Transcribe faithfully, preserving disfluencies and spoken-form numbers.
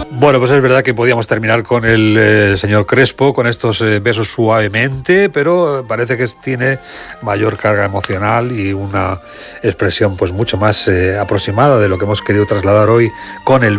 Bueno, pues es verdad que podíamos terminar con el eh, señor Crespo, con estos eh, besos suavemente, pero parece que tiene mayor carga emocional y una expresión pues mucho más eh, aproximada de lo que hemos querido trasladar hoy con el